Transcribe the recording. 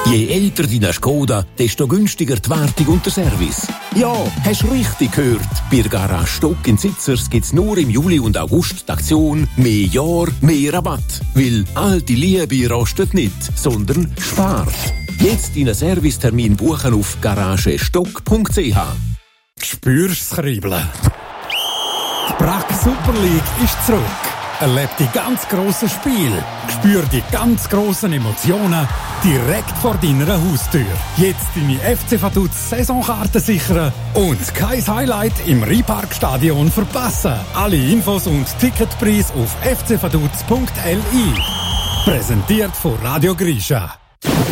Je älter dein Skoda, desto günstiger die Wartung und der Service. Ja, hast richtig gehört. Bei Garage Stock in Sitzers gibt's nur im Juli und August die Aktion «Mehr Jahr, mehr Rabatt». Weil alte Liebe rostet nicht, sondern spart. Jetzt deinen Servicetermin buchen auf garagestock.ch. Spürst das Kribbeln? Die Brack Super League ist zurück. Erleb die ganz grossen Spiele. Spür die ganz grossen Emotionen direkt vor deiner Haustür. Jetzt deine FC Vaduz Saisonkarten sichern und kein Highlight im Rheinparkstadion verpassen. Alle Infos und Ticketpreis auf fcvaduz.li. Präsentiert von Radio Grisha.